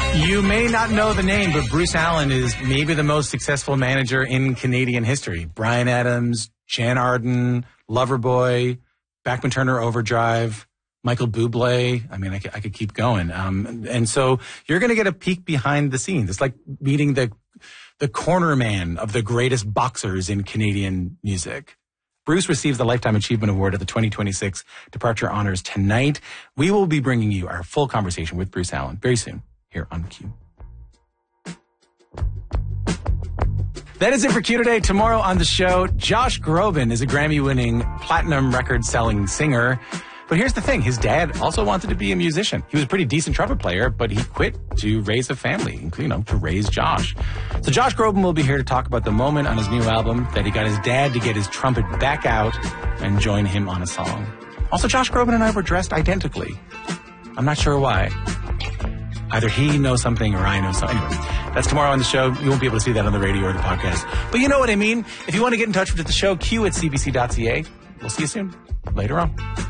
You may not know the name, but Bruce Allen is maybe the most successful manager in Canadian history. Bryan Adams, Jan Arden, Loverboy, Bachman Turner Overdrive, Michael Bublé. I mean, I could keep going. And so you're going to get a peek behind the scenes. It's like meeting the corner man of the greatest boxers in Canadian music. Bruce receives the Lifetime Achievement Award at the 2026 Departure Honors tonight. We will be bringing you our full conversation with Bruce Allen very soon here on Q. That is it for Q today. Tomorrow on the show, Josh Groban is a Grammy-winning platinum record-selling singer. But here's the thing. His dad also wanted to be a musician. He was a pretty decent trumpet player, but he quit to raise a family, to raise Josh. So Josh Groban will be here to talk about the moment on his new album that he got his dad to get his trumpet back out and join him on a song. Also, Josh Groban and I were dressed identically. I'm not sure why. Either he knows something or I know something. Anyway, that's tomorrow on the show. You won't be able to see that on the radio or the podcast. But you know what I mean. If you want to get in touch with the show, q@cbc.ca. We'll see you soon. Later on.